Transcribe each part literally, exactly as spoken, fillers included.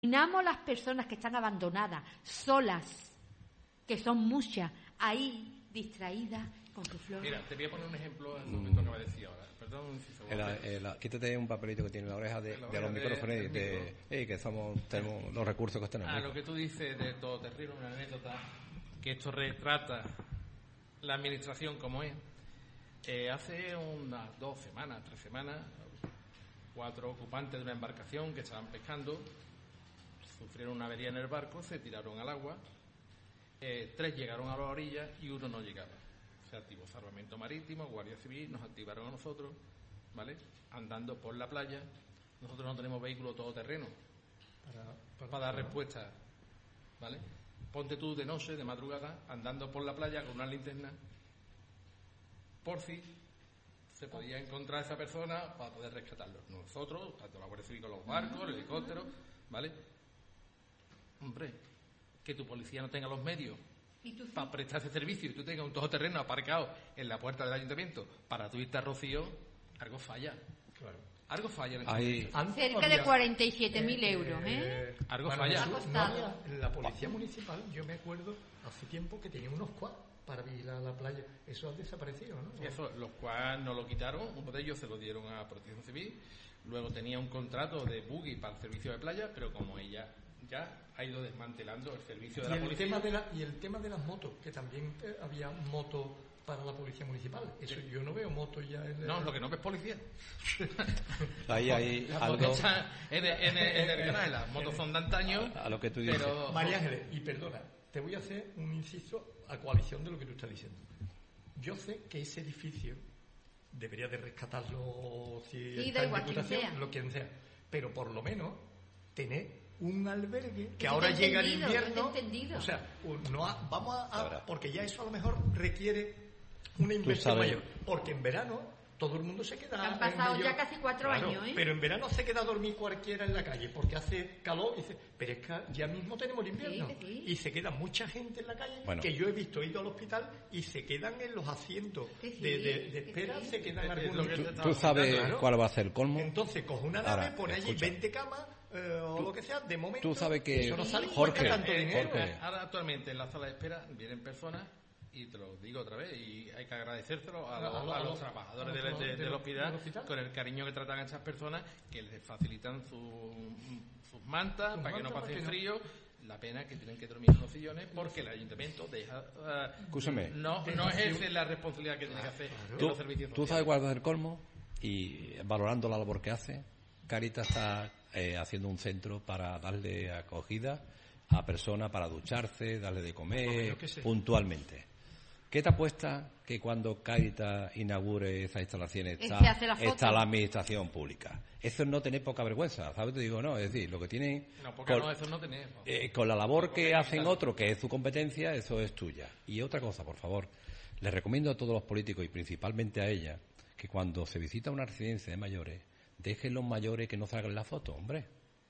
Imaginamos las personas que están abandonadas, solas, que son muchas, ahí, distraídas con su flor. Mira, te voy a poner un ejemplo en el momento que me decía ahora. Perdón, si se el, el, quítate un papelito que tiene la oreja de, la de los micrófonos de, de, de, de que somos, tenemos los recursos que tenemos. A lo que tú dices de Todoterreno, una anécdota, que esto retrata la administración como es. Eh, hace unas dos semanas, tres semanas, cuatro ocupantes de una embarcación que estaban pescando sufrieron una avería en el barco, se tiraron al agua, eh, tres llegaron a la orilla y uno no llegaba. Se activó Salvamento Marítimo, Guardia Civil, nos activaron a nosotros, ¿vale? Andando por la playa. Nosotros no tenemos vehículo todoterreno para, para, para dar respuesta, ¿vale? Ponte tú de noche, de madrugada, andando por la playa con una linterna, por si se podía encontrar esa persona para poder rescatarlo. Nosotros, tanto la Guardia Civil con los barcos, el helicóptero, ¿vale? Hombre, que tu policía no tenga los medios para prestar ese servicio y tú tengas un todoterreno aparcado en la puerta del ayuntamiento para tú irte a Rocío, algo falla. Claro. Algo falla. En Hay... Cerca de cuarenta y siete mil eh, euros, ¿eh? eh algo bueno, falla. No había, en la policía municipal, yo me acuerdo hace tiempo que tenía unos quads para vigilar la playa. Eso ha desaparecido, ¿no? Eso, los quads no lo quitaron, uno de ellos se lo dieron a Protección Civil, luego tenía un contrato de buggy para el servicio de playa, pero como ella ya ha ido desmantelando el servicio de y la el policía. Tema de la, y el tema de las motos, que también eh, había motos para la policía municipal. Eso sí. Yo no veo motos ya en el... No, lo que no ves policía. Ahí hay las algo... motos en, el, en, el, en el canal, las motos son de antaño. A, a lo que tú dices. Pero... María Ángeles, y perdona, te voy a hacer un inciso a coalición de lo que tú estás diciendo. Yo sé que ese edificio debería de rescatarlo si sí, da igual, quien sea. Lo quien sea. Pero por lo menos tener un albergue que eso ahora llega el invierno, o sea, no ha, vamos a, a porque ya eso a lo mejor requiere una inversión mayor, porque en verano todo el mundo se queda. Han pasado medio, ya casi cuatro claro, años, ¿eh? Pero en verano se queda a dormir cualquiera en la calle porque hace calor y dice, pero es que ya mismo tenemos el invierno, sí, sí. Y se queda mucha gente en la calle, bueno. que yo he visto, he ido al hospital y se quedan en los asientos sí, sí, de, de, de espera, sí. Se quedan algunos. ¿Tú, tú sabes claro. cuál va a ser el colmo? Entonces coge una nave, pone allí veinte camas. Eh, o tú, lo que sea, de momento. Tú sabes que eso no sale Jorge, tanto dinero. Jorge. Ahora actualmente en la sala de espera vienen personas, y te lo digo otra vez, y hay que agradecérselo a, a, a, a los trabajadores de, de, de, del, hospital, del hospital con el cariño que tratan a estas personas, que les facilitan su, sus mantas sus para que no pasen frío. La pena es que tienen que dormir en los sillones porque el ayuntamiento deja uh, Escúchame. no, no ejerce la responsabilidad que tiene que hacer en los servicios sociales. ¿Tú sabes cuál es el colmo? Y valorando la labor que hace, Cáritas está eh, haciendo un centro para darle acogida a personas para ducharse, darle de comer puntualmente. ¿Qué te apuesta que cuando Cáritas inaugure esas instalaciones está, la, está la administración pública? Eso es no tener poca vergüenza, ¿sabes? Te digo, no, es decir, lo que tiene... No, porque con, no, eso no tenés. Eh, con la labor que hacen otros, que es su competencia, eso es tuya. Y otra cosa, por favor, les recomiendo a todos los políticos y principalmente a ella, que cuando se visita una residencia de mayores, dejen los mayores que no salgan la foto, hombre.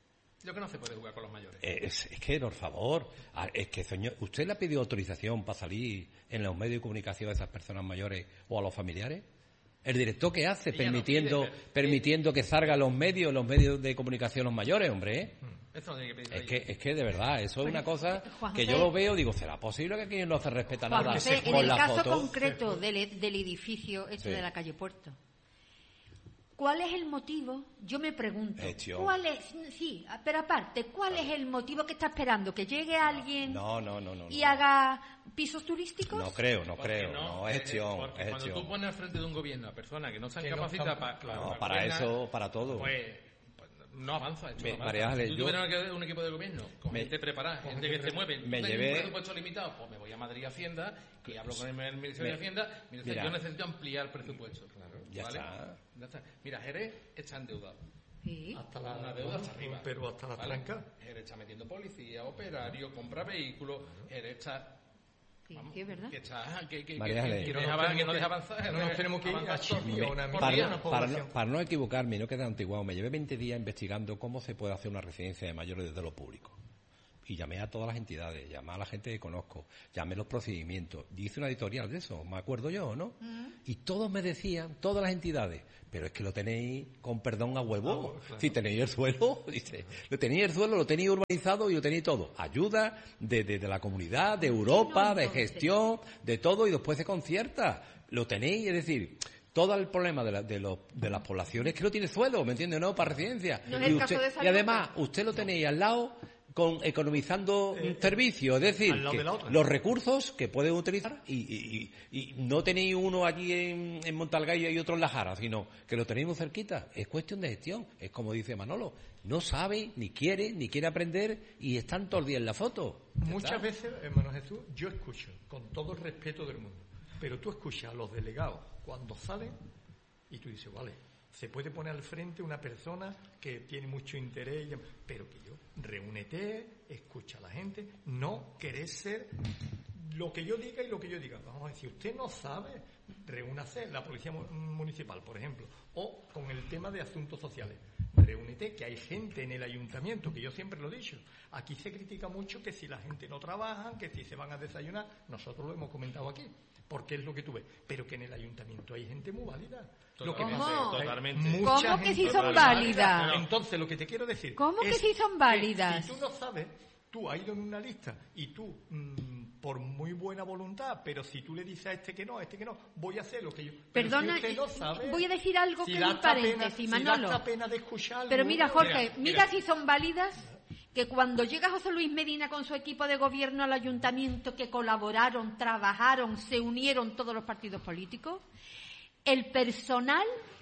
Lo que no se puede jugar con los mayores. Es, es que, por favor, es que, señor, ¿usted le ha pedido autorización para salir en los medios de comunicación a esas personas mayores o a los familiares? ¿El director qué hace? Ella permitiendo no pide, pero, permitiendo eh, que salgan los medios, los medios de comunicación los mayores, hombre, ¿eh? Eso no tiene que pedir es que, es que de verdad, eso pues, es una cosa Juan que José, yo lo veo, digo, ¿será posible que aquí no se respeta Juan nada José, con en el la caso foto? concreto del, del edificio este sí. de la calle Puerto, ¿cuál es el motivo? Yo me pregunto, Hecho. ¿cuál es? Sí, pero aparte, ¿cuál es el motivo que está esperando? ¿Que llegue alguien no, no, no, no, y no. haga pisos turísticos? No creo, no creo, no, no es gestión. Porque es cuando gestión. tú pones al frente de un gobierno a personas que no se han que capacitado no para... claro, no, para, para gobernar, eso, para todo. Pues, pues no avanza. Hecho, Me, no avanza. María Ángeles, si tú yo, tuvieras un equipo de gobierno con me, gente preparada, gente que se mueve, me no llevé, un presupuesto limitado, pues me voy a Madrid Hacienda y hablo con el Ministerio me, de Hacienda, mira, mira, yo necesito ampliar el presupuesto. Claro, ya, ¿vale? está. ya está. Mira, Jerez está endeudado. ¿Sí? Hasta la, una deuda hasta arriba. Pero hasta la ¿vale? tranca. Jerez está metiendo policía, operario, compra vehículos, Jerez está... Sí, vamos, sí, es verdad. Que, está, que, que, María que, que, que, no deja, que no deja avanzar. No nos tenemos que ir a Chipre, una para, no, para, no, para no equivocarme y no quedar antiguado, me llevé veinte días investigando cómo se puede hacer una residencia de mayores desde lo público. y llamé a todas las entidades, llamé a la gente que conozco, llamé los procedimientos, hice una editorial de eso, me acuerdo yo, ¿no? Uh-huh. Y todos me decían, todas las entidades, pero es que lo tenéis, con perdón, a huevo. Oh, claro. Si tenéis el suelo, dice, lo tenéis el suelo, lo tenéis urbanizado y lo tenéis todo. Ayuda de, de, de la comunidad, de Europa, de gestión, de todo, y después se concierta. Lo tenéis, es decir, todo el problema de, la, de, los, de las poblaciones es que no tiene suelo, ¿me entiende? No, para residencia. No y, usted, y además, usted lo tenéis al lado, con economizando eh, servicios, es decir, que los recursos que pueden utilizar y, y, y, y no tenéis uno allí en, en Montalgaya y otro en La Jara, sino que lo tenéis muy cerquita. Es cuestión de gestión, es como dice Manolo, no sabe, ni quiere, ni quiere aprender y están todos los días en la foto. Muchas ¿está? veces, hermano Jesús, yo escucho, con todo el respeto del mundo, pero tú escuchas a los delegados cuando salen y tú dices, vale, se puede poner al frente una persona que tiene mucho interés, pero que yo, reúnete, escucha a la gente, no querés ser lo que yo diga y lo que yo diga. Vamos a decir, usted no sabe, reúnase, la policía municipal, por ejemplo, o con el tema de asuntos sociales. Reúnete, que hay gente en el ayuntamiento, que yo siempre lo he dicho. Aquí se critica mucho que si la gente no trabaja, que si se van a desayunar, nosotros lo hemos comentado aquí, porque es lo que tú ves, pero que en el ayuntamiento hay gente muy válida. Lo que ¿Cómo? Totalmente. ¿Cómo que sí son válidas? Entonces, lo que te quiero decir... ¿Cómo que sí son válidas? Si tú no sabes, tú has ido en una lista y tú, mmm, por muy buena voluntad, pero si tú le dices a este que no, a este que no, voy a hacer lo que yo... Perdona, si no sabe, voy a decir algo si que me parece, si Manolo... da pena de escucharlo, pero mira, Jorge, mira, mira, mira si son válidas... que cuando llega José Luis Medina con su equipo de gobierno al ayuntamiento, que colaboraron, trabajaron, se unieron todos los partidos políticos, el personal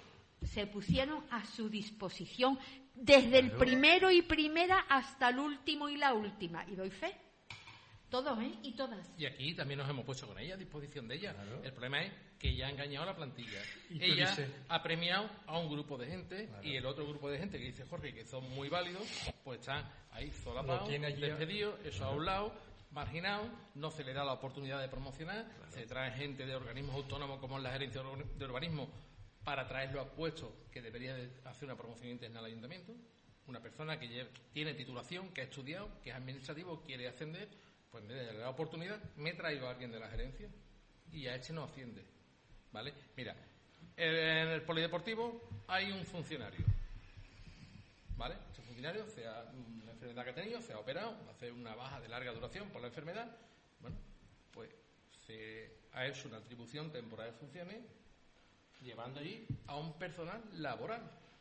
se pusieron a su disposición desde el primero y primera hasta el último y la última. Y doy fe. Todos, ¿eh? Y todas. Y aquí también nos hemos puesto con ella, a disposición de ella. Claro. El problema es que ella ha engañado a la plantilla. Ella dices? ha premiado a un grupo de gente, claro, y el otro grupo de gente que dice Jorge que son muy válidos, pues están ahí solapados, despedidos, eso claro, a un lado, marginados, no se le da la oportunidad de promocionar, claro, se trae gente de organismos autónomos como es la gerencia de urbanismo para traerlo a puestos que debería de hacer una promoción interna al ayuntamiento. Una persona que lleva, tiene titulación, que ha estudiado, que es administrativo, quiere ascender, pues en vez de darle la oportunidad, me he traído a alguien de la gerencia y a este no asciende. ¿Vale? Mira, en el polideportivo hay un funcionario, ¿vale? Ese funcionario, sea una enfermedad que ha tenido, se ha operado, hace una baja de larga duración por la enfermedad, bueno, pues se ha hecho una atribución temporal de funciones llevando allí a un personal laboral.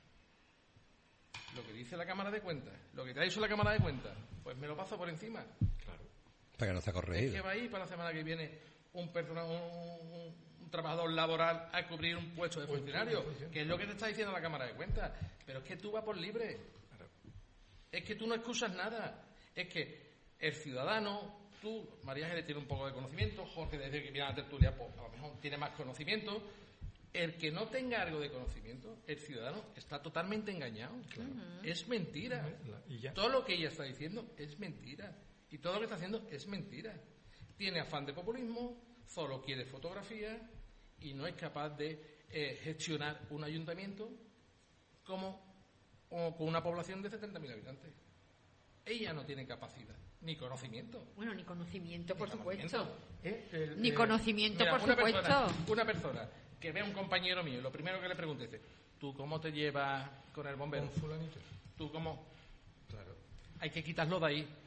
Lo que dice la Cámara de Cuentas, lo que te ha dicho la Cámara de Cuentas, pues me lo paso por encima. Claro. Para que no se ha corregido. Es que va a ir para la semana que viene un personal, un, un, un trabajador laboral a cubrir un puesto de funcionario, que es lo que te está diciendo la Cámara de Cuentas. Pero es que tú vas por libre. Es que tú no excusas nada. Es que el ciudadano, tú, María Ángeles tiene un poco de conocimiento, Jorge desde que viene a la tertulia, pues a lo mejor tiene más conocimiento. El que no tenga algo de conocimiento, el ciudadano está totalmente engañado. Claro. Uh-huh. Es mentira. Y ya. Todo lo que ella está diciendo es mentira. Y todo lo que está haciendo es mentira. Tiene afán de populismo, solo quiere fotografía y no es capaz de eh, gestionar un ayuntamiento como, como con una población de setenta mil habitantes. Ella no tiene capacidad, ni conocimiento. Bueno, ni conocimiento, por ni supuesto. Conocimiento. ¿Eh? El, ni eh, conocimiento, mira, por una supuesto. Persona, una persona que ve a un compañero mío, lo primero que le pregunte es, ¿tú cómo te llevas con el bombero? ¿Con fulanito? ¿Tú cómo? Claro. Hay que quitarlo de ahí.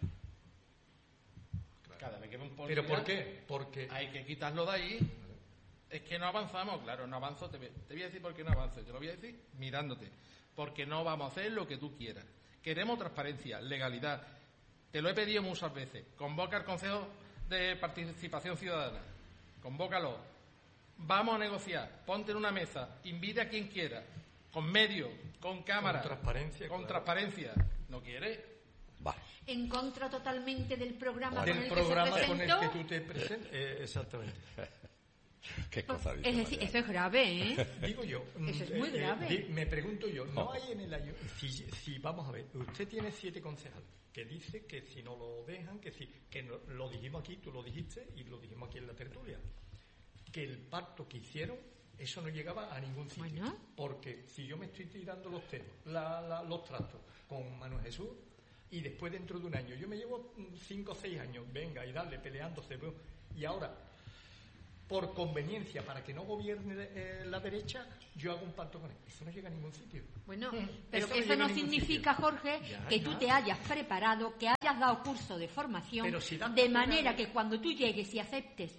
Claro. Cada vez que ve un policía, ¿pero por qué? Porque hay que quitarlo de ahí. Claro. Es que no avanzamos. Claro, no avanzo. Te, te voy a decir por qué no avanzo. Te lo voy a decir mirándote. Porque no vamos a hacer lo que tú quieras. Queremos transparencia, legalidad. Te lo he pedido muchas veces. Convoca al Consejo de Participación Ciudadana. Convócalo. Vamos a negociar, ponte en una mesa, invite a quien quiera, con medios, con cámara, con transparencia. Con claro. transparencia. ¿No quiere? Vale. En contra totalmente del programa del con el programa que se con el que tú te presentas. Eh, exactamente. Qué cosa es decir, eso es grave, ¿eh? Digo yo. Eso es muy eh, grave. Eh, me pregunto yo, ¿no hay en el año... Si, si, vamos a ver, usted tiene siete concejales que dice que si no lo dejan, que si... Que no, lo dijimos aquí, tú lo dijiste y lo dijimos aquí en la tertulia. Que el pacto que hicieron, eso no llegaba a ningún sitio. Bueno. Porque si yo me estoy tirando los temas, la, la, los trastos con Manuel Jesús, y después dentro de un año, yo me llevo cinco o seis años, venga, y darle, peleándose, y ahora, por conveniencia, para que no gobierne eh, la derecha, yo hago un pacto con él. Eso no llega a ningún sitio. Bueno, pero eso que no eso no sitio. significa, Jorge, ya, que ya. tú te hayas preparado, que hayas dado curso de formación, Pero si das de curso manera de- que cuando tú llegues y aceptes,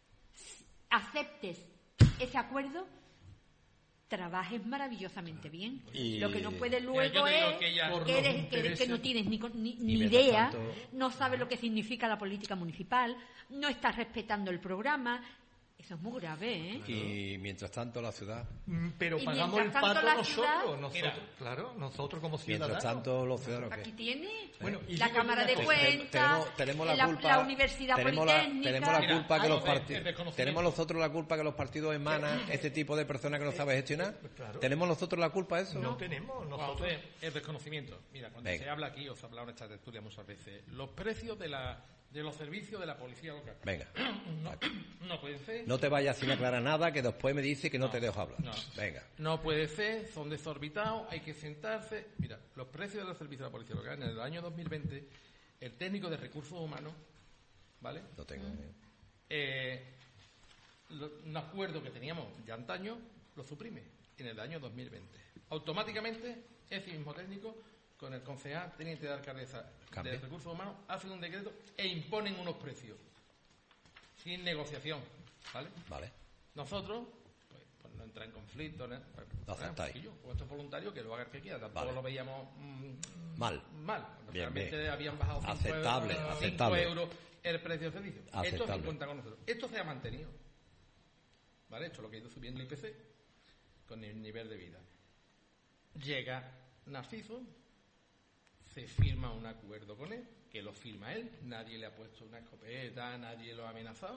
aceptes ese acuerdo, trabajes maravillosamente bien. Y- Lo que no puedes yo luego te digo es que ya- Por que, los eres, que, eres- que no intereses- tienes ni, con- ni, Y ni mientras idea, tanto- no sabes lo que significa la política municipal, no estás respetando el programa. Eso es muy grave, ¿eh? Y mientras tanto la ciudad, Mm, Pero Y pagamos el mientras tanto pato la nosotros, ciudad- nosotros, Mira. claro, nosotros como ciudadanos. mientras tanto los ciudadanos Aquí ¿qué? tiene Bueno, y la digo Cámara una de cosa. Cuentas, tenemos, tenemos la, la, culpa, la Universidad tenemos la, Politécnica. tenemos la Mira, culpa que algo los de- de partidos desconocimiento. tenemos nosotros la culpa que los partidos emanan este tipo de personas que no saben gestionar. Claro. Tenemos nosotros la culpa de eso. No ¿no? tenemos, Vamos nosotros. a hacer el desconocimiento. Mira, cuando Venga. se habla aquí, o se habla en esta tertulia muchas veces, los precios de la de los servicios de la policía local. Venga, No, no pueden ser. no te vayas sin aclarar nada que después me dice que no, No, te dejo hablar. no. Venga, No puede ser, son desorbitados, hay que sentarse. Mira, los precios de los servicios de la policía local en el año dos mil veinte, el técnico de recursos humanos, ¿vale? no tengo. Eh, lo- un acuerdo que teníamos de antaño lo suprime en el año dos mil veinte. Automáticamente, ese mismo técnico, con el concejal, teniente de alcaldesa Cambia. de recursos humanos, hacen un decreto e imponen unos precios sin negociación, ¿vale? Vale. Nosotros, pues, pues no entra en conflicto, ¿no? Pues, Lo aceptáis. un poquillo, como esto es voluntario, que lo haga el que quiera. Tampoco Vale. lo veíamos mm, Mal. mal. Bien, Realmente bien. habían bajado cinco Aceptable, euros, cinco aceptable. euros el precio del servicio. Esto Aceptable. se cuenta con nosotros. Esto se ha mantenido. ¿Vale? Esto es lo que ha ido subiendo el I P C con el nivel de vida. Llega Narciso, se firma un acuerdo con él, que lo firma él, nadie le ha puesto una escopeta, nadie lo ha amenazado,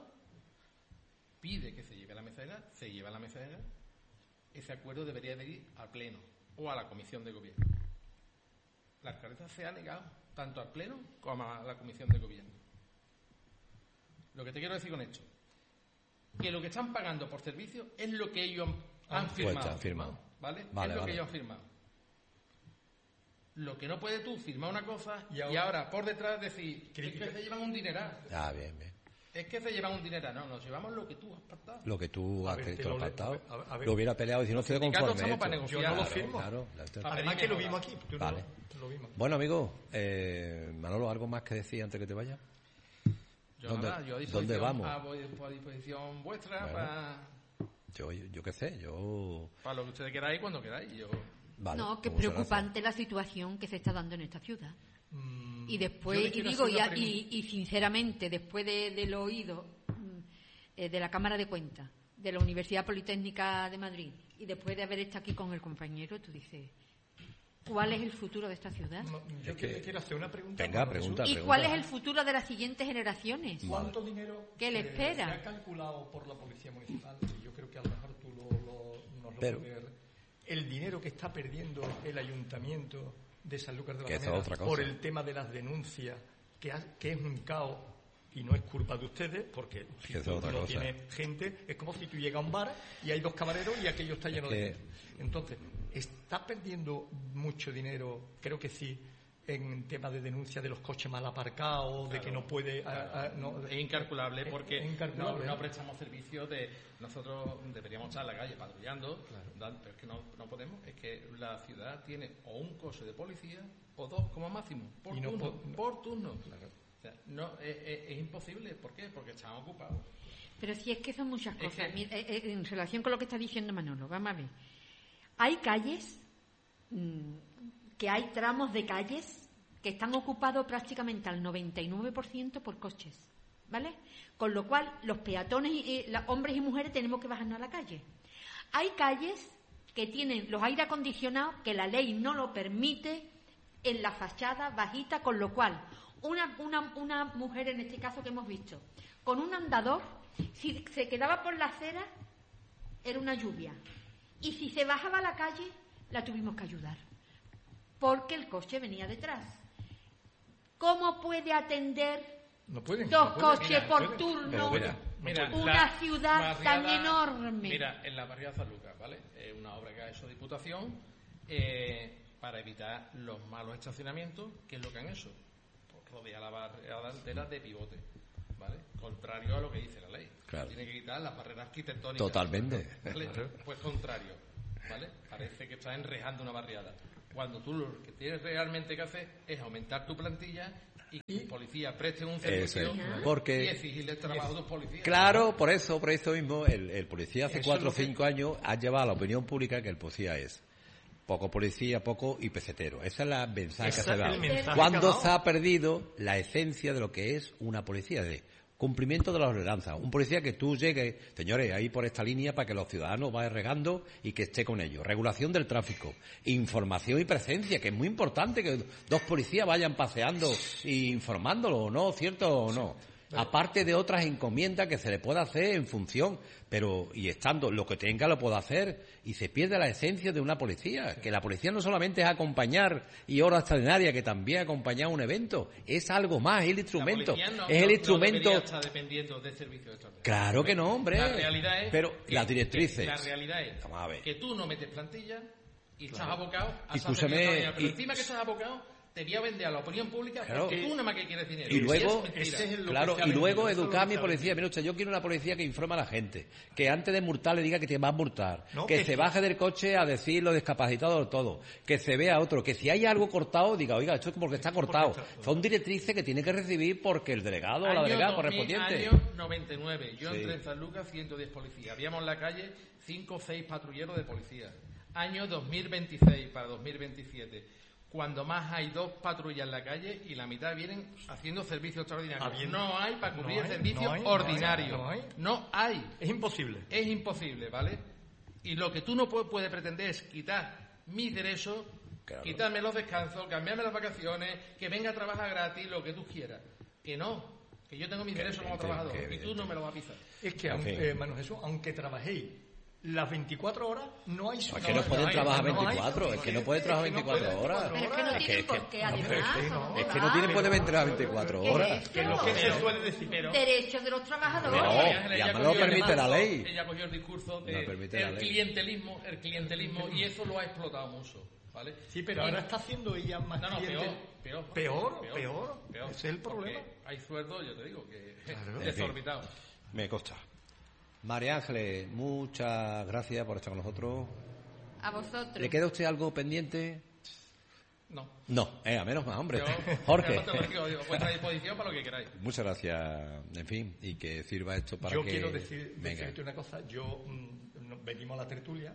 pide que se lleve a la mesa de edad, se lleva a la mesa de edad, ese acuerdo debería de ir al Pleno o a la Comisión de Gobierno. La alcaldesa se ha negado tanto al Pleno como a la Comisión de Gobierno. Lo que te quiero decir con esto, que lo que están pagando por servicio es lo que ellos han, han Pues firmado, han firmado. ¿vale? Vale, es lo vale. que ellos han firmado. Lo que no puedes tú firmar una cosa Y y ahora- ahora, por detrás decir Crítica. es que se llevan un dineral. Ah, bien, bien. Es que se llevan un dineral. No, nos llevamos lo que tú has pactado. Lo que tú A has ver, escrito te lo lo pactado, leo. A ver, a ver. lo hubiera peleado y si no estoy sindicatos conforme. estamos para esto. negociar. Yo no lo Claro, firmo. claro, la- Ah, Además pedir que lo mejora. vimos aquí. tú Vale. no- lo vimos. Bueno, amigo, eh, Manolo, ¿algo más que decir antes que te vayas? Yo ¿Dónde- nada, yo a dónde disposición, vamos? A, voy- a disposición vuestra Bueno. para, Yo, yo qué sé, yo... para lo que ustedes queráis cuando queráis. Yo, Vale, No, que pues muchas preocupante la situación que se está dando en esta ciudad. Mm, Y yo después, le y quiero digo, hacer y, una a- pregunta. y, y sinceramente, después de, de lo oído mm, eh, de la Cámara de Cuentas, de la Universidad Politécnica de Madrid, y después de haber estado aquí con el compañero, tú dices, ¿cuál es el futuro de esta ciudad? No, yo Es que- que- le quiero hacer una pregunta. Venga, Manuel pregunta. Jesús. ¿Y cuál es el futuro de las siguientes generaciones? ¿Cuánto dinero ¿Qué le eh, espera? se ha calculado por la Policía Municipal? Y yo creo que a lo mejor tú lo, lo, nos lo Pero- puedes- el dinero que está perdiendo el Ayuntamiento de Sanlúcar de la Que esa es Gomera otra cosa. por el tema de las denuncias, que, ha- que es un caos y no es culpa de ustedes, porque si Que esa es tú otra no cosa. tienes gente, es como si tú llegas a un bar y hay dos camareros y aquello está lleno Es que- de gente. Entonces, ¿está perdiendo mucho dinero? Creo que sí, en tema de denuncia de los coches mal aparcados, de que no puede... a- a- no- es incalculable es- porque es incalculable. No, no prestamos servicios de... Nosotros deberíamos estar en la calle patrullando, dan- pero es que no, no podemos. Es que la ciudad tiene o un coche de policía o dos como máximo, por Y no turno. po- por turno. O sea, no, es, es- es imposible. ¿Por qué? Porque están ocupados. Pero si es que son muchas Es cosas. que- Mira, eh, eh, en relación con lo que está diciendo Manolo, vamos a ver. Hay calles, mm, que hay tramos de calles que están ocupados prácticamente al noventa y nueve por ciento por coches, ¿vale? Con lo cual, los peatones, y, eh, la- hombres y mujeres, tenemos que bajarnos a la calle. Hay calles que tienen los aire acondicionados que la ley no lo permite en la fachada bajita, con lo cual una, una, una mujer, en este caso que hemos visto, con un andador, si se quedaba por la acera, era una lluvia. Y si se bajaba a la calle, la tuvimos que ayudar, porque el coche venía detrás. ¿Cómo puede atender No pueden, dos no pueden. coches mira, por pueden. turno Pero Mira, una la ciudad tan barriada- enorme? Mira, en la barriada San Lucas, ¿vale? Es una obra que ha hecho Diputación eh, para evitar los malos estacionamientos, que es lo que han hecho, pues rodear la barriada entera de pivote, ¿vale? Contrario a lo que dice la ley. Claro. Tiene que quitar las barreras arquitectónicas. Totalmente. ¿Vale? Pues contrario, ¿vale? Parece que está enrejando una barriada. Cuando tú lo que tienes realmente que hacer es aumentar tu plantilla y que los policías presten un servicio porque y exigirle trabajo a tus policías. Claro, por eso, por eso mismo, el, el policía hace cuatro o cinco años ha llevado a la opinión pública que el policía es poco policía, poco y pesetero. Esa es la mensaje que se ha dado. Cuando se ha perdido la esencia de lo que es una policía, de cumplimiento de la ordenanza. Un policía que tú llegues, señores, ahí por esta línea para que los ciudadanos vayan regando y que esté con ellos. Regulación del tráfico, información y presencia, que es muy importante que dos policías vayan paseando e informándolo, ¿no? ¿Cierto o no? Aparte de otras encomiendas que se le pueda hacer en función, pero y estando lo que tenga lo puedo hacer, y se pierde la esencia de una policía, que la policía no solamente es acompañar y hora extraordinaria, que también acompañar un evento, es algo más, es el instrumento, no, es el no, instrumento. No estar dependiendo de servicios extraordinarios. Claro que no, hombre. La realidad es pero que, las directrices. Que la realidad es Vamos a ver. que tú no metes plantilla y Claro. estás abocado a Y escúchame, servicio pero y- encima que estás abocado te voy a vender a la opinión pública Claro. porque tú nada más que quieres dinero. Y luego, es mentira. ese es lo claro, que se ha y luego vendido, eso es lo educar a que mi se ha policía. Mira usted, yo quiero una policía que informe a la gente, que antes de multar le diga que te va a multar, No, que que se sí. baje del coche a decir lo discapacitado de todo, que se vea otro, que si hay algo cortado, diga, oiga, esto es porque está cortado. está- Son directrices que tiene que recibir porque el delegado o la Año delegada dos mil, correspondiente. Año noventa y nueve, yo Sí. entré en San Lucas, ciento diez policías. Habíamos en la calle cinco o seis patrulleros de policía. Año dos mil veintiséis para dos mil veintisiete. Cuando más hay dos patrullas en la calle y la mitad vienen haciendo servicio extraordinario. Habiendo- No hay para cubrir no hay, el servicio no hay, no ordinario. hay, no hay. No hay. Es imposible. Es imposible, ¿vale? Y lo que tú no puedes, puedes pretender es quitar mis derechos, Claro. quitarme los descansos, cambiarme las vacaciones, que venga a trabajar gratis, lo que tú quieras. Que no, que yo tengo mis Que derechos como evidente, trabajador que y tú no me los vas a pisar. Es que, En aunque, fin. eh, Manuel Jesús, aunque trabajéis las veinticuatro horas, no hay... Es que no pueden hay- trabajar no hay- veinticuatro, es que no pueden trabajar veinticuatro horas. Pero es que no Es que- tienen es que- por qué, no, además. pero es que no. vamos Es que a no tienen ver. pueden entrar veinticuatro ¿Qué es horas. esto? Que es lo que se suele decir. Pero- Derechos de los trabajadores. No, Ella ya me cogió lo el permite la discurso- ley. Ella cogió el discurso No de permite la el ley. clientelismo, el clientelismo, y eso lo ha explotado mucho, ¿vale? Sí, pero Y- ahora está haciendo ella más No, no, cliente- peor, peor. Peor, peor. Ese es el Porque problema. hay sueldos, yo te digo, que Claro. desorbitados. Me consta. María Ángeles, muchas gracias por estar con nosotros. A vosotros. ¿Le queda a usted algo pendiente? No. No, eh, a menos más, hombre. Yo, Jorge. yo te lo digo, digo, a vuestra disposición para lo que queráis. Muchas gracias, en fin, y que sirva esto para yo que... quiero decir, Venga. decirte una cosa. Yo mm, nos venimos a la tertulia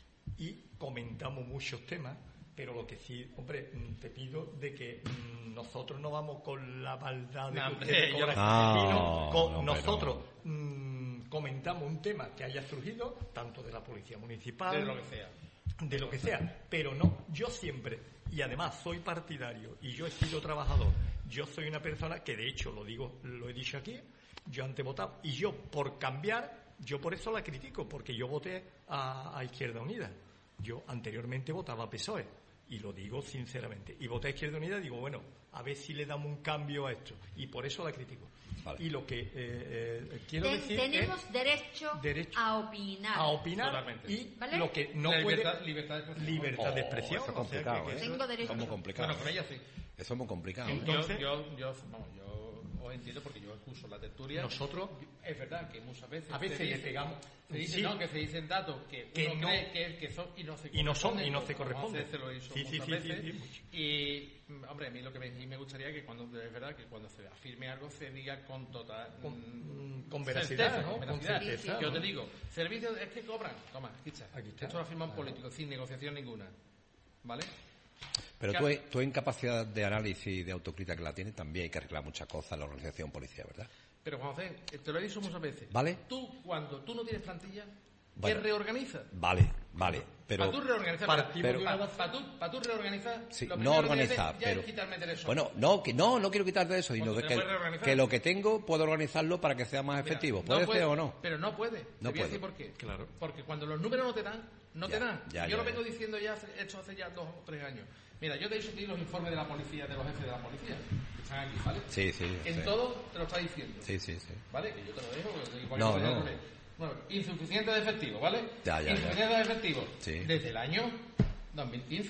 y comentamos muchos temas, pero lo que sí, hombre, mm, te pido de que mm, nosotros no vamos con la maldad de No, que hombre, ustedes yo- cobran, No, sino con- no, hombre, nosotros mm, comentamos un tema que haya surgido, tanto de la policía municipal, De lo que sea. de lo que sea, pero no, yo siempre, y además soy partidario y yo he sido trabajador, yo soy una persona que de hecho lo digo, lo he dicho aquí, yo antes votaba, y yo por cambiar, yo por eso la critico, porque yo voté a, a Izquierda Unida, yo anteriormente votaba a P S O E, y lo digo sinceramente, y voté a Izquierda Unida y digo, bueno, a ver si le damos un cambio a esto, y por eso la critico. Vale. Y lo que eh, eh, quiero Ten- decir tenemos es derecho, derecho a opinar. a opinar Totalmente. y ¿Vale? lo que no La puede libertad- libertad de expresión. libertad de Oh, expresión, eso es o sea, complicado, que- que ¿eh? eso- Tengo derecho. Eso es muy complicado. Bueno, con ella sí. Eso es muy complicado. Entonces- yo, yo, yo, vamos, yo os entiendo porque yo escucho la tertulia. Nosotros- Es verdad que muchas veces. A veces se le dice- pegamos- Se dice, sí. no, que se dicen datos que, Que uno no- cree que, que son y no se y no son, corresponden, y no se como corresponden. Juanfe se lo hizo Sí, sí, muchas sí, sí, veces. sí, mucho. Y, mm, hombre, a mí lo que me, y me gustaría que cuando, es verdad, que cuando se afirme algo se diga con total. Con- mm, con veracidad, certeza, ¿no? con Con veracidad. certeza, Yo ¿no? te digo, servicios es que cobran. Toma, aquí está. Aquí está. Esto lo afirma un político, sin negociación ninguna. ¿Vale? Pero Que- tú, tú en capacidad de análisis y de autocrítica que la tienes, también hay que arreglar muchas cosas en la organización policial, ¿verdad? Pero Juan José, eh, te lo he dicho muchas veces. ¿Vale? Tú, cuando tú no tienes plantilla, Bueno. ¿qué reorganizas? Vale, vale, pero... Para tú reorganizar, Partimos para, de una para, base- tú, para tú reorganizar, Sí, lo no primero que organizar, debes ya pero... es quitarme derecho. Bueno, no, que no, no quiero quitarte de eso, sino Bueno, de ¿te que, puedes reorganizar? que lo que tengo puedo organizarlo para que sea más Mira, efectivo. no ¿Puede puede, ser o no? Pero no puede. No te voy a puedo. decir por qué. Claro. Porque cuando los números no te dan, no Ya, te dan. ya, yo ya, lo ya. vengo diciendo ya, hace- hecho hace ya dos o tres años. Mira, yo te he dicho a ti los informes de la policía, de los jefes de la policía, que están aquí, ¿vale? Sí, sí, En sí. todo te lo está diciendo. Sí, sí, sí. ¿Vale? Que yo te lo dejo. que igual No, que te no. lo leo. Bueno, insuficiente de efectivo, ¿vale? Ya, ya, ya. insuficiente de efectivo. Sí. Desde el año dos mil quince.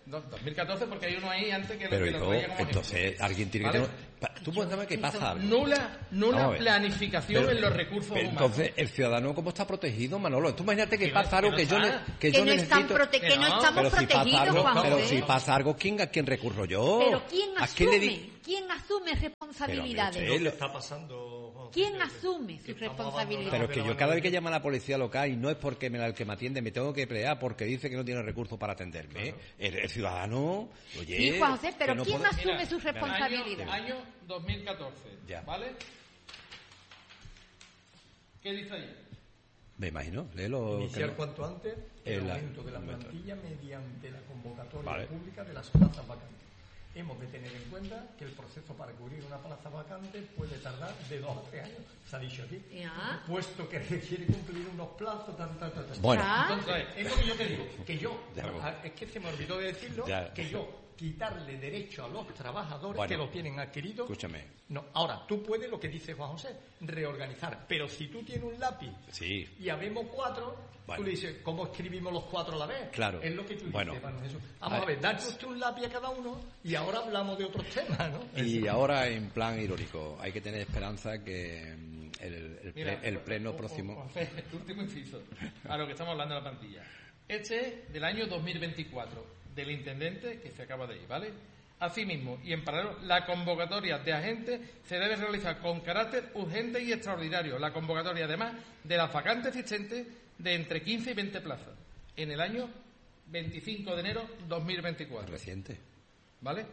No, dos mil catorce porque hay uno ahí antes que pero lo que hijo, lo traía como entonces ejemplo. alguien tiene ¿Vale? que tener... pa- Tú cuéntame qué pasa. Nula, nula planificación Pero- en los recursos pero humanos. entonces, ¿el ciudadano cómo está protegido, Manolo? Tú imagínate que Que pasa no- algo que que, no yo, ne- está. que Que yo no, están necesito... prote- que no No, estamos Pero si, pasa protegidos, algo, Juan pero José. si pasa algo, ¿quién, ¿a quién recurro yo? Pero ¿quién ¿A quién le asume? di- ¿Quién asume responsabilidades? Pero, ¿Qué está pasando, Juan José? ¿Quién asume sus Que estamos responsabilidades? Pero abandonando es que la yo mano cada de vez que Dios. llama a la policía local y no es porque me, la- el que me atiende me tengo que pelear porque dice que no tiene recursos para atenderme. El, el ciudadano, oye... Sí, Juan José, pero que no ¿quién puede- asume Mira, sus responsabilidades? Año, año dos mil catorce, Ya. ¿vale? ¿Qué dice ahí? Me imagino, léelo. que Iniciar no- cuanto antes el El- aumento de la el- plantilla mediante la convocatoria Vale. pública de las plazas vacantes. Hemos de tener en cuenta que el proceso para cubrir una plaza vacante puede tardar de dos a tres años, se ha dicho aquí, Ya. puesto que requiere cumplir unos plazos, tan, tan, tan, tan. Bueno, Ah. Entonces, es lo que yo te digo, que yo, Ya. ah, es que se me olvidó de decirlo, Ya. que yo quitarle derecho a los trabajadores Bueno. que lo tienen adquirido. Escúchame. No, ahora, tú puedes, lo que dice Juan José, reorganizar, pero si tú tienes un lápiz Sí. y habemos cuatro, Bueno. tú le dices, ¿cómo escribimos los cuatro a la vez? Claro. Es lo que tú Bueno. dices, Manuel Jesús. Vamos A a ver, darte usted un lápiz a cada uno y ahora hablamos de otros temas, ¿no? Y ahora, en plan irónico, hay que tener esperanza que mm, el, el, Mira, ple- el pleno o- o- próximo... o- el último inciso, a lo que estamos hablando de la plantilla. Este es del año dos mil veinticuatro, del intendente que se acaba de ir, ¿vale? Asimismo, y en paralelo, la convocatoria de agentes se debe realizar con carácter urgente y extraordinario. La convocatoria, además, de las vacantes existentes de entre quince y veinte plazas en el año veinticinco de enero dos mil veinticuatro, Reciente. ¿vale?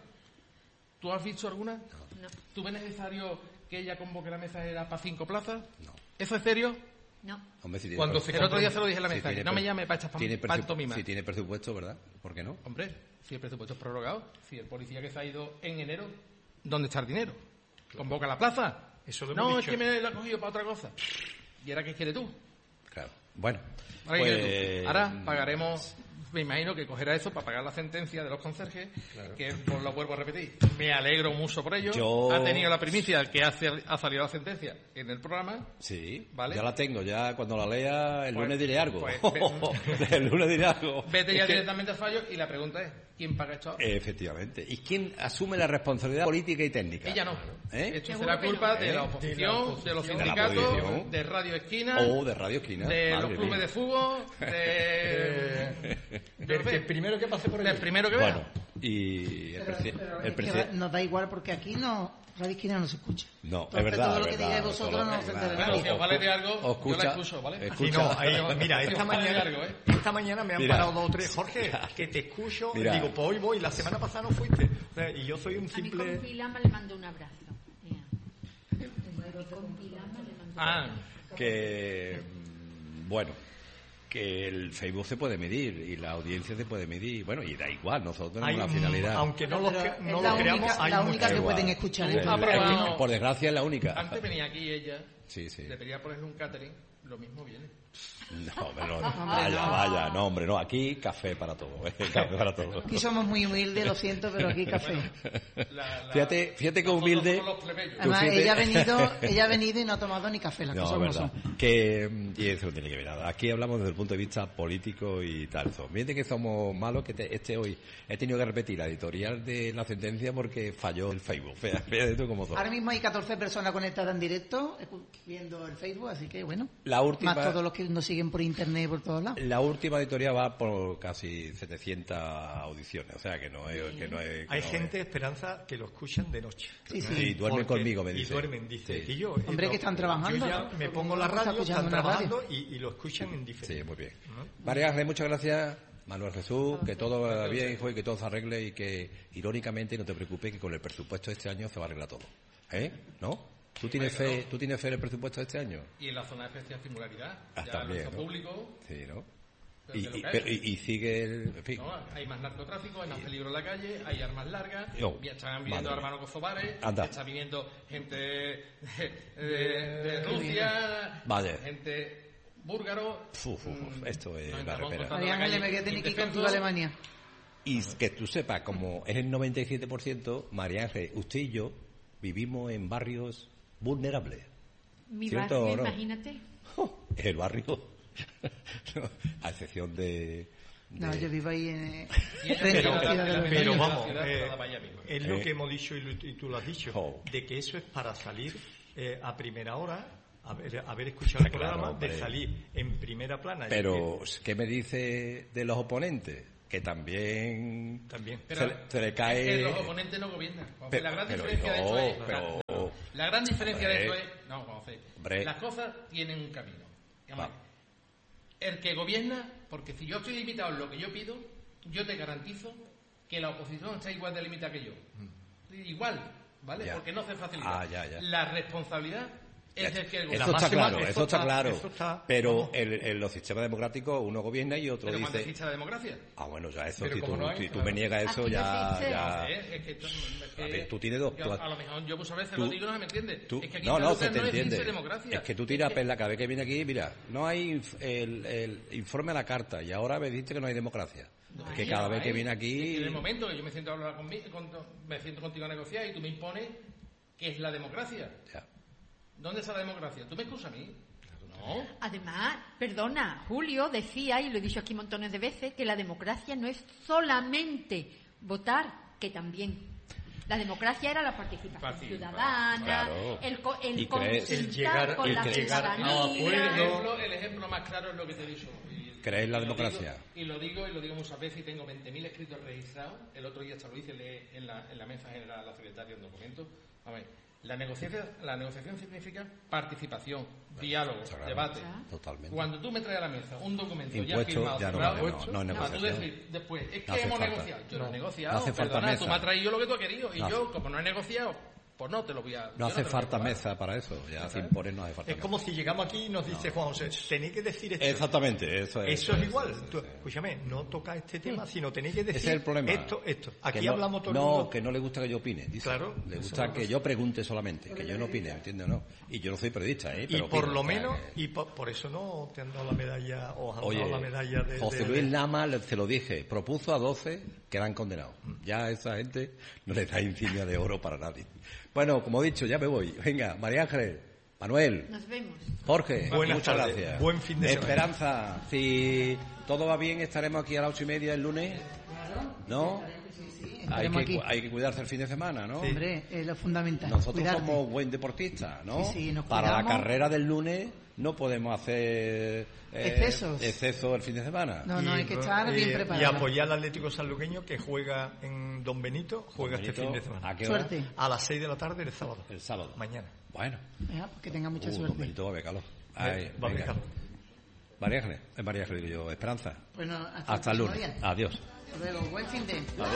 ¿Tú has visto alguna? No, ¿Tú ves necesario que ella convoque la mesa era para cinco plazas? No. ¿Eso es serio? no. Hombre, si tiene Cuando pre- se El otro día se lo dije en la si mesa, tiene no me pre- llame para echar tiene presu- pantomima. Si tiene presupuesto, ¿verdad? ¿Por qué no? Hombre, si el presupuesto es prorrogado, si el policía que se ha ido en enero, ¿dónde está el dinero? ¿Convoca la plaza? Eso lo hemos No, dicho. es que me lo he cogido para otra cosa. ¿Y ahora qué quieres tú? Claro. Bueno, Ahora, ¿qué quieres pues... tú? Ahora pagaremos, me imagino que cogerá eso para pagar la sentencia de los conserjes, que por lo vuelvo a repetir, me alegro mucho por ello. Yo- Ha tenido la primicia el que ha, ha salido la sentencia en el programa. Sí, Vale. ya la tengo, ya cuando la lea el Pues- lunes diré algo. pues, el lunes diré algo. Vete ya Es que- directamente al fallo y la pregunta es, ¿quién paga esto ahora? Efectivamente. ¿Y quién asume la responsabilidad política y técnica? Ella no. ¿Eh? Esto Seguro será que culpa no. de, ¿Eh? la oposición, De la oposición. de los De la sindicatos, oposición. de Radio Esquina, O de Radio Esquina. de Madre los clubes mía. de fútbol, de... Del que primero que pase por del el primero que vea. Bueno, y el, Pero- presi- pero el es que presi- va- nos da igual porque aquí no, Radio Esquina no se escucha. No, es Entonces, verdad, todo lo es que verdad, digáis vosotros todo- no es se verdad. entera Bueno, nadie. si os vale de algo, O yo escucha- la escucho, ¿vale? escucha- Sí, no, ahí- mira, Si esta os vale de mañana, algo, ¿eh? esta mañana me han Mira. parado dos o tres, Jorge, que te escucho, Mira. digo, pues hoy voy, la semana pasada no fuiste. O sea, y yo soy un A mi simple... compilama le mando un abrazo. Mira. A mi compilama le mando un Ah, que mm, bueno, que el Facebook se puede medir y la audiencia se puede medir, bueno, y da igual, nosotros tenemos hay la un- finalidad. aunque no lo, Pero que- es no la lo creamos, única, hay la mucho. única que igual. pueden escuchar. Tú ¿eh? has aprobado- Por desgracia es la única. antes venía aquí ella, Sí, sí. debería ponerle un catering, lo mismo viene. No, pero no, vaya, vaya, no, hombre, no, aquí café para todo, eh, café para todo. Aquí somos muy humildes, lo siento, pero aquí café. La- la- Fíjate, fíjate que nosotros humilde. somos los plebeyos. Tú Además, fíjate- ella ha venido, ella ha venido y no ha tomado ni café, las No, cosas como verdad. son. Que, y eso no tiene que ver nada. Aquí hablamos desde el punto de vista político y tal. Miren que somos malos, que te- este hoy he tenido que repetir la editorial de la sentencia porque falló el Facebook. Fíjate, fíjate tú cómo son. Ahora mismo hay catorce personas conectadas en directo, escu- viendo el Facebook, así que bueno. La última, Más todos los que nos siguen por internet y por todos lados. la última editorial va por casi setecientas audiciones. O sea que no es. Que no es que Hay no gente, Esperanza, que lo escuchan de noche. Sí, sí. Sí, duermen Porque- conmigo, me dice. Y duermen, dice. Sí. Y yo, Hombre, eh, que están trabajando, Yo ya ¿no? me pongo la Está radio, escuchando están una radio. trabajando y, y lo escuchan en Sí, diferente. muy bien. María Ángeles, muchas gracias. Manuel Jesús, que todo vaya bien, hijo, y que todo se arregle y que, irónicamente, no te preocupes, que con el presupuesto de este año se va a arreglar todo. ¿Eh? ¿No? ¿Tú tienes fe, ¿tú tienes fe en el presupuesto de este año? Y en la zona de especial singularidad, Ah, ya también, lo hizo ¿no? público, Sí, ¿no? Pero Y, de lo y- que pero- hay. y- y sigue el... En fin. ¿no? Hay más narcotráfico, hay más peligro en la calle, hay armas largas, No, ya están viviendo madre. hermanos kosovares, Anda. está viviendo gente de, de- de Rusia, Vaya. gente búlgaro. Fu, fu, fu, mm, esto es nos la estamos repera. encontrando María en la Ángeles, me calle quedé ni que indefensos. contigo a Alemania. Y que tú sepas, como es el noventa y siete por ciento, María Ángeles, usted y yo vivimos en barrios vulnerables. Mi ¿Cierto barrio, o no? imagínate. Es el barrio, no, a excepción de, No, de- yo vivo ahí en... Pero, frente a la ciudad de los pero Reyes. vamos, ciudad eh, de la Bahía mismo. es lo Eh. que hemos dicho y, lo- y tú lo has dicho, Oh. de que eso es para salir eh, a primera hora, haber, haber escuchado el Claro, programa, hombre. de salir en primera plana. y Pero, ¿qué me dice de los oponentes? Que también que- también. se, le- se le cae... Es que los oponentes no gobiernan. Juanfe. Pero- la gran pero diferencia de no, esto es... pero- la, la gran diferencia de esto Hombre. es... No, Juanfe. Hombre. Las cosas tienen un camino. Vamos a Va. ver. El que gobierna, porque si yo estoy limitado en lo que yo pido, yo te garantizo que la oposición está igual de limitada que yo. Igual, ¿vale? Ya. Porque no se facilita. Ah, ya, ya. La responsabilidad es del que el Eso gobierna. La está máxima- claro, eso eso está está- claro. eso está- pero vamos. en, en los sistemas democráticos uno gobierna y otro Pero cuando dice... existe la democracia. Ah, bueno, ya eso, Pero si tú, como no hay, si tú claro. me niegas eso, Aquí no ya... existe. ya... Eh, es que esto- es que A ver, tú tienes dos- yo- tú- a lo mejor yo muchas veces tú- lo digo y no se me entiende. Tú- Es que aquí no, no, Andalucía se te existe entiende. democracia. Es que tú tiras perla cada vez que viene aquí, mira, no hay inf- el, el informe a la carta y ahora me dices que no hay democracia. Es que Ay, cada no vez que hay. viene Es que aquí... en el momento que yo me siento a hablar conmigo, con- me siento contigo a negociar y tú me impones que es la democracia. Ya. ¿Dónde está la democracia? ¿Tú me excusas a mí? No. Además, perdona, Julio decía, y lo he dicho aquí montones de veces, que la democracia no es solamente votar, que también. La democracia era la participación Participa, ciudadana, claro. el, co- el Y crees- el consultar llegar- con el la creer- ciudadanía. No, El puede- ejemplo, el ejemplo más claro es lo que te he dicho. Y- ¿Crees en la y lo democracia? digo- y lo digo y lo digo muchas veces y tengo veinte mil escritos registrados. El otro día hasta lo hice le- en la, en la mesa general a la secretaria un documento. A ver, la negociación, la negociación significa participación, diálogo, Está claro. debate. Totalmente. Cuando tú me traes a la mesa un documento Impuesto, ya firmado, ya no, cerrado, no, no, no es para tú negociación. decir después, es que No hace hemos falta. negociado. Yo No. lo he negociado, No hace falta perdona, mesa. tú me has traído lo que tú has querido y No yo, hace- como no he negociado, pues no te lo voy a... yo No hace te lo voy a falta cobrar. mesa para eso, ya sin poner no hace falta Es mesa. como si llegamos aquí y nos dice Juan José, tenéis que decir esto. Exactamente, eso es. Eso es igual. Tú, escúchame, no toca este tema, sino tenéis que decir Ese es el problema. esto, esto. Aquí Que no- hablamos todo el No, mundo. que no le gusta que yo opine. Dice. Claro, Le eso gusta es que yo pregunte solamente, que yo no opine, ¿entiendes o no? Y yo no soy periodista, ¿eh? Y Pero por opino, lo o sea, menos, que- y por, por eso no te han dado la medalla, o han Oye, dado la medalla de... José de- Luis de- Lama, le- se lo dije, propuso a doce que eran condenados. Ya a esa gente no le da insignia de oro para nadie. Bueno, como he dicho, ya me voy. Venga, María Ángeles, Manuel, Nos vemos. Jorge, Buenas muchas tardes, gracias. buen fin de semana. Esperanza, si todo va bien, estaremos aquí a las ocho y media el lunes. ¿No? Hay Estaremos que, aquí. hay que cuidarse el fin de semana, ¿no? Hombre, es lo fundamental. Nosotros cuidarte. somos buen deportistas, ¿no? Sí, sí, nos Para la cuidamos. carrera del lunes no podemos hacer eh, Excesos. exceso el fin de semana. No, no, hay que estar y- bien Y preparado. apoyar al Atlético Sanluqueño, que juega en Don Benito, juega Don este Benito, fin de semana. ¿a qué hora? Suerte. A las seis de la tarde el sábado. El sábado. Mañana. Bueno. Venga, pues que tenga mucha Uh, Don suerte. Benito va a haber calor. Ay, Va a venga. pegar. María Ángeles, es María Ángeles, digo yo, Esperanza. Bueno, hasta, Hasta el próximo lunes. día. Adiós. Hasta luego. Buen fin de. Adiós.